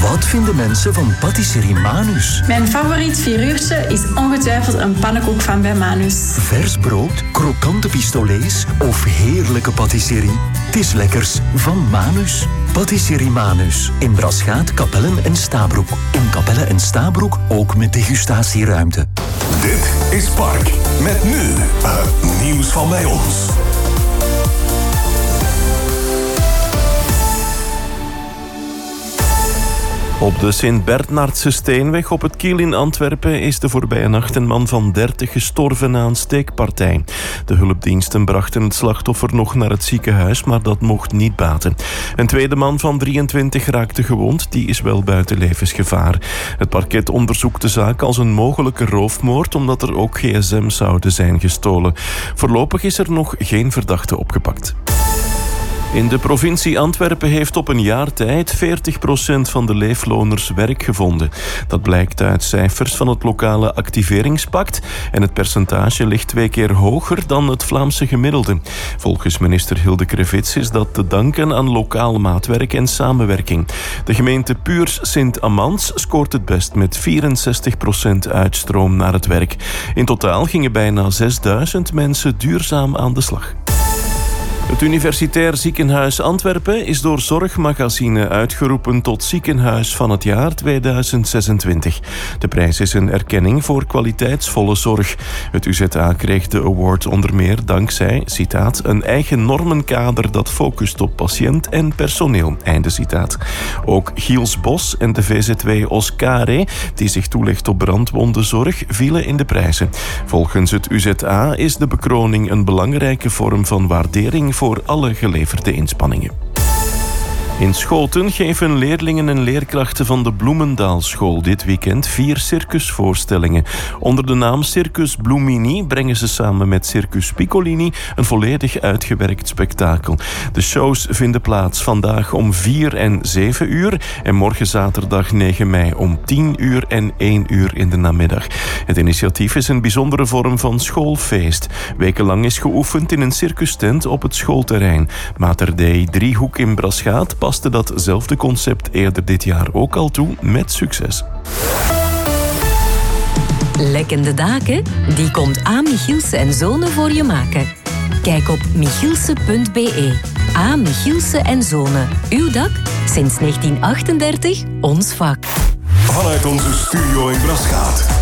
Wat vinden mensen van patisserie Manus? Mijn favoriet vieruurtje is ongetwijfeld een pannenkoek van bij Manus. Vers brood, krokante pistolets of heerlijke patisserie? Het is lekkers van Manus. Patisserie Manus. In Braschaat, Capelle en Stabroek. In Capelle en Stabroek ook met degustatieruimte. Dit is Park. Met nu nieuws van bij ons. Op de Sint-Bernardse Steenweg op het Kiel in Antwerpen is de voorbije nacht een man van 30 gestorven na een steekpartij. De hulpdiensten brachten het slachtoffer nog naar het ziekenhuis, maar dat mocht niet baten. Een tweede man van 23 raakte gewond, die is wel buiten levensgevaar. Het parket onderzoekt de zaak als een mogelijke roofmoord, omdat er ook gsm's zouden zijn gestolen. Voorlopig is er nog geen verdachte opgepakt. In de provincie Antwerpen heeft op een jaar tijd 40% van de leefloners werk gevonden. Dat blijkt uit cijfers van het lokale activeringspact en het percentage ligt 2 keer hoger dan het Vlaamse gemiddelde. Volgens minister Hilde Krevits is dat te danken aan lokaal maatwerk en samenwerking. De gemeente Puurs-Sint-Amans scoort het best met 64% uitstroom naar het werk. In totaal gingen bijna 6000 mensen duurzaam aan de slag. Het Universitair Ziekenhuis Antwerpen is door Zorgmagazine uitgeroepen tot ziekenhuis van het jaar 2026. De prijs is een erkenning voor kwaliteitsvolle zorg. Het UZA kreeg de award onder meer dankzij, citaat, een eigen normenkader dat focust op patiënt en personeel, einde citaat. Ook Giels Bos en de VZW Oscare, die zich toelegt op brandwondenzorg, vielen in de prijzen. Volgens het UZA is de bekroning een belangrijke vorm van waardering voor alle geleverde inspanningen. In Schoten geven leerlingen en leerkrachten van de Bloemendaalschool dit weekend 4 circusvoorstellingen. Onder de naam Circus Bloemini brengen ze samen met Circus Piccolini een volledig uitgewerkt spektakel. De shows vinden plaats vandaag om 4 en 7 uur en morgen zaterdag 9 mei om 10 uur en 1 uur in de namiddag. Het initiatief is een bijzondere vorm van schoolfeest. Wekenlang is geoefend in een circustent op het schoolterrein. Mater Dei Driehoek in Braschaat paste datzelfde concept eerder dit jaar ook al toe met succes. Lekkende daken? Die komt A. Michielse en Zonen voor je maken. Kijk op michielse.be. A. Michielse en Zonen. Uw dak? Sinds 1938 ons vak. Vanuit onze studio in Braschaat.